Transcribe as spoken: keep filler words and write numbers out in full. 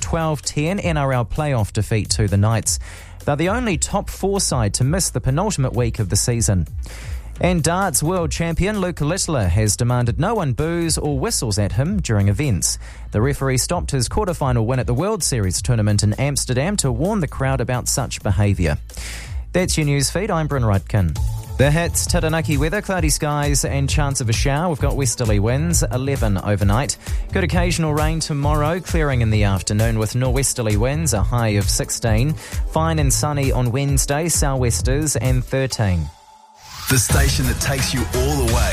twelve ten N R L playoff defeat to the Knights. They're the only top four side to miss the penultimate week of the season. And darts world champion Luca Littler has demanded no one boos or whistles at him during events. The referee stopped his quarter-final win at the World Series tournament in Amsterdam to warn the crowd about such behaviour. That's your news feed. I'm Bryn Rudkin. The hits, Taranaki weather, cloudy skies and chance of a shower. We've got westerly winds, eleven overnight. Good occasional rain tomorrow, clearing in the afternoon with norwesterly winds, a high of sixteen. Fine and sunny on Wednesday, sou'westers and thirteen. The station that takes you all the way.